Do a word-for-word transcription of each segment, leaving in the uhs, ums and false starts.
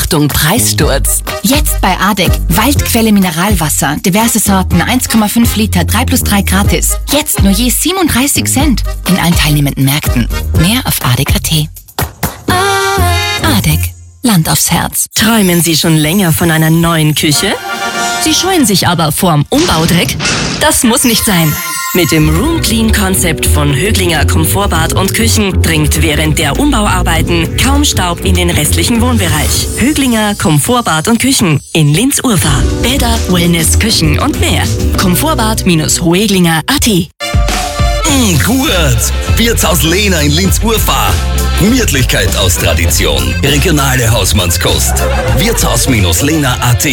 Achtung, Preissturz. Jetzt bei Adek. Waldquelle Mineralwasser. Diverse Sorten. eins Komma fünf Liter. drei plus drei gratis. Jetzt nur je siebenunddreißig Cent. In allen teilnehmenden Märkten. Mehr auf adek punkt at. Adek. Land aufs Herz. Träumen Sie schon länger von einer neuen Küche? Sie scheuen sich aber vorm Umbaudreck? Das muss nicht sein. Mit dem Room Clean Konzept von Höglinger Komfortbad und Küchen dringt während der Umbauarbeiten kaum Staub in den restlichen Wohnbereich. Höglinger Komfortbad und Küchen in Linz-Urfahr. Bäder, Wellness, Küchen und mehr. Komfortbad-hoeglinger punkt at. Mmh, gut! Wirtshaus Lehner in Linz-Urfahr. Gemütlichkeit aus Tradition. Regionale Hausmannskost. Wirtshaus-Lehner punkt at.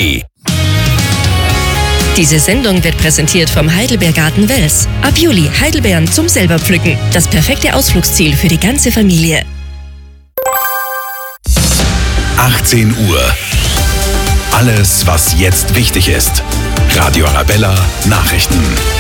Diese Sendung wird präsentiert vom Heidelbeergarten Wels. Ab Juli Heidelbeeren zum selber pflücken. Das perfekte Ausflugsziel für die ganze Familie. achtzehn Uhr. Alles, was jetzt wichtig ist. Radio Arabella Nachrichten.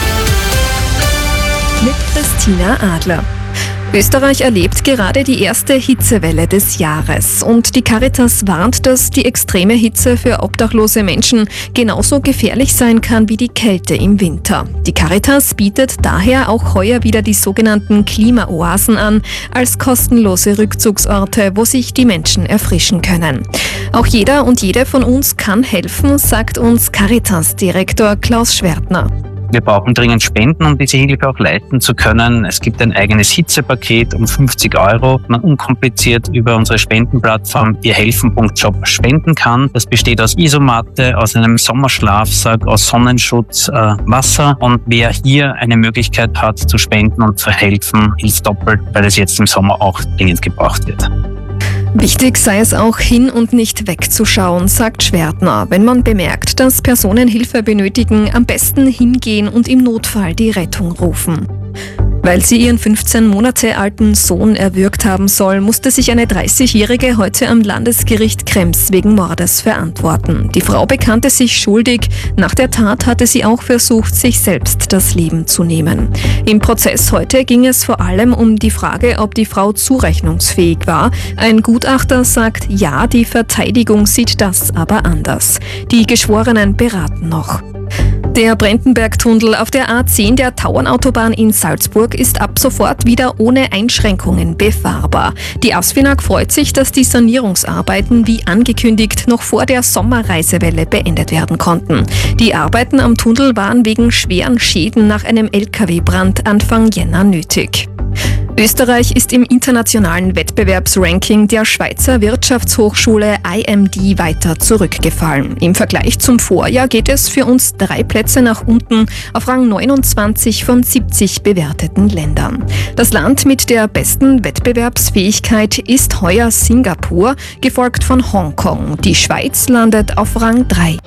Mit Christina Adler. Österreich erlebt gerade die erste Hitzewelle des Jahres und die Caritas warnt, dass die extreme Hitze für obdachlose Menschen genauso gefährlich sein kann wie die Kälte im Winter. Die Caritas bietet daher auch heuer wieder die sogenannten Klimaoasen an, als kostenlose Rückzugsorte, wo sich die Menschen erfrischen können. Auch jeder und jede von uns kann helfen, sagt uns Caritas-Direktor Klaus Schwertner. Wir brauchen dringend Spenden, um diese Hilfe auch leisten zu können. Es gibt ein eigenes Hitzepaket um fünfzig Euro, man unkompliziert über unsere Spendenplattform irhelfen punkt job spenden kann. Das besteht aus Isomatte, aus einem Sommerschlafsack, aus Sonnenschutz, äh, Wasser. Und wer hier eine Möglichkeit hat zu spenden und zu helfen, hilft doppelt, weil es jetzt im Sommer auch dringend gebraucht wird. Wichtig sei es auch, hin und nicht wegzuschauen, sagt Schwertner. Wenn man bemerkt, dass Personen Hilfe benötigen, am besten hingehen und im Notfall die Rettung rufen. Weil sie ihren fünfzehn Monate alten Sohn erwürgt haben soll, musste sich eine dreißigjährige heute am Landesgericht Krems wegen Mordes verantworten. Die Frau bekannte sich schuldig. Nach der Tat hatte sie auch versucht, sich selbst das Leben zu nehmen. Im Prozess heute ging es vor allem um die Frage, ob die Frau zurechnungsfähig war. Ein Gutachter sagt, ja, die Verteidigung sieht das aber anders. Die Geschworenen beraten noch. Der Brentenberg-Tunnel auf der A zehn der Tauernautobahn in Salzburg ist ab sofort wieder ohne Einschränkungen befahrbar. Die ASFINAG freut sich, dass die Sanierungsarbeiten wie angekündigt noch vor der Sommerreisewelle beendet werden konnten. Die Arbeiten am Tunnel waren wegen schweren Schäden nach einem L K W-Brand Anfang Jänner nötig. Österreich ist im internationalen Wettbewerbsranking der Schweizer Wirtschaftshochschule I M D weiter zurückgefallen. Im Vergleich zum Vorjahr geht es für uns drei Plätze nach unten auf Rang neunundzwanzig von siebzig bewerteten Ländern. Das Land mit der besten Wettbewerbsfähigkeit ist heuer Singapur, gefolgt von Hongkong. Die Schweiz landet auf Rang drei.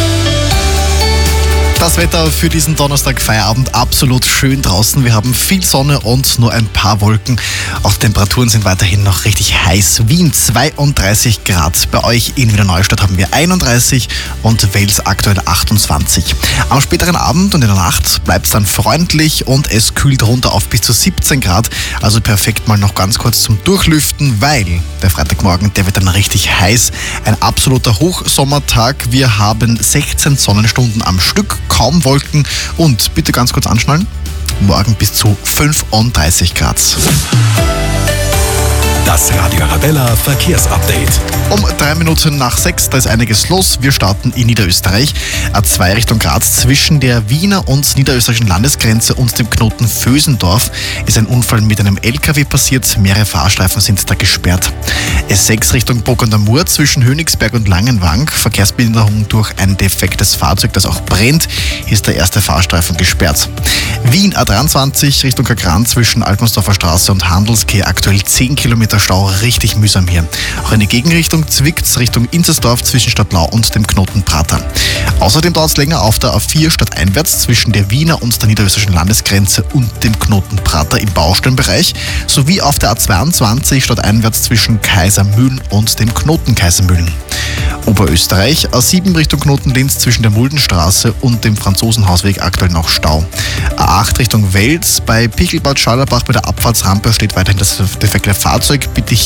Das Wetter für diesen Donnerstag Feierabend absolut schön draußen. Wir haben viel Sonne und nur ein paar Wolken. Auch die Temperaturen sind weiterhin noch richtig heiß. Wien zweiunddreißig Grad. Bei euch in Wiener Neustadt haben wir einunddreißig und Wels aktuell achtundzwanzig. Am späteren Abend und in der Nacht bleibt es dann freundlich und es kühlt runter auf bis zu siebzehn Grad. Also perfekt mal noch ganz kurz zum Durchlüften, weil der Freitagmorgen, der wird dann richtig heiß. Ein absoluter Hochsommertag. Wir haben sechzehn Sonnenstunden am Stück. Kaum Wolken und bitte ganz kurz anschnallen, morgen bis zu fünfunddreißig Grad. Das Radio Arabella Verkehrsupdate. Um drei Minuten nach sechs, da ist einiges los. Wir starten in Niederösterreich. A zwei Richtung Graz zwischen der Wiener und niederösterreichischen Landesgrenze und dem Knoten Vösendorf ist ein Unfall mit einem L K W passiert. Mehrere Fahrstreifen sind da gesperrt. S sechs Richtung Bruck an der Mur zwischen Hönigsberg und Langenwang. Verkehrsbehinderung durch ein defektes Fahrzeug, das auch brennt, ist der erste Fahrstreifen gesperrt. Wien A dreiundzwanzig Richtung Kagran zwischen Altmannsdorfer Straße und Handelskeh aktuell zehn Kilometer Stau, richtig mühsam hier. Auch eine Gegenrichtung Zwickt's Richtung Inzersdorf zwischen Stadtlau und dem Knoten Prater. Außerdem dauert es länger auf der A vier stadteinwärts zwischen der Wiener und der niederösterreichischen Landesgrenze und dem Knoten Prater im Baustellenbereich sowie auf der A zweiundzwanzig stadteinwärts zwischen Kaisermühlen und dem Knoten Kaisermühlen. Oberösterreich A sieben Richtung Knoten Linz zwischen der Muldenstraße und dem Franzosenhausweg aktuell noch Stau. A acht Richtung Wels bei Pichelbad Schallerbach bei der Abfahrtsrampe steht weiterhin das defekte Fahrzeug. Bitte